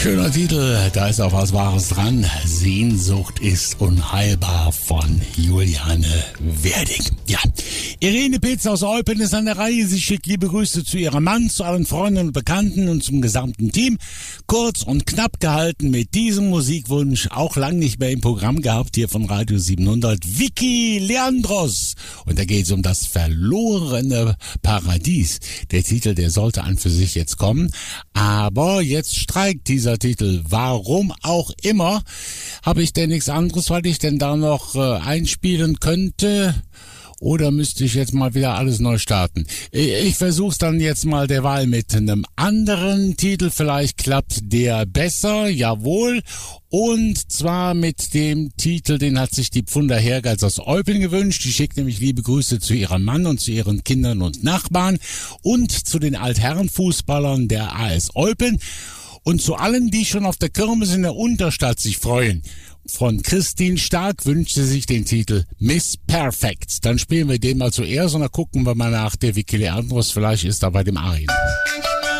Schöner Titel, da ist auch was Wahres dran. Sehnsucht ist unheilbar von Juliane Werding. Ja, Irene Petz aus Eupen ist an der Reihe. Sie schickt liebe Grüße zu ihrem Mann, zu allen Freunden und Bekannten und zum gesamten Team. Kurz und knapp gehalten mit diesem Musikwunsch, auch lang nicht mehr im Programm gehabt hier von Radio 700, Vicky Leandros. Und da geht es um das verlorene Paradies. Der Titel, der sollte an für sich jetzt kommen, aber jetzt streikt dieser Titel. Warum auch immer, habe ich denn nichts anderes, weil ich denn da noch einspielen könnte? Oder müsste ich jetzt mal wieder alles neu starten? Ich versuch's dann jetzt mal derweil mit einem anderen Titel. Vielleicht klappt der besser, jawohl. Und zwar mit dem Titel, den hat sich die Pfunder Hergeiz aus Eupen gewünscht. Die schickt nämlich liebe Grüße zu ihrem Mann und zu ihren Kindern und Nachbarn und zu den Altherrenfußballern der AS Eupen und zu allen, die schon auf der Kirmes in der Unterstadt sich freuen. Von Christine Stark wünscht sie sich den Titel Miss Perfect. Dann spielen wir den mal zuerst und dann gucken wir mal nach der Vicky Leandros. Vielleicht ist da bei dem Arjen.